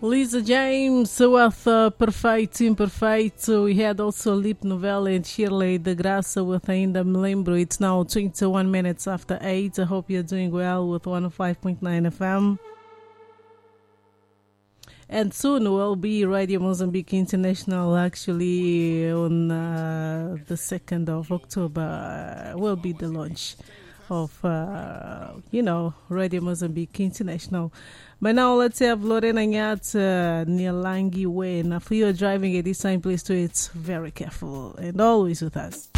Lisa James with Perfeito Imperfeito. We had also Lip Novella and Shirley De Graça with Ainda Me Lembro. It's now 21 minutes after 8. I hope you're doing well with 105.9 FM. And soon will be Radio Mozambique International, actually, on the 2nd of October. Will be the launch of, Radio Mozambique International. But now let's have Lorena Nyat Nialangi Way. Now, for you driving at this time, please do it very careful and always with us.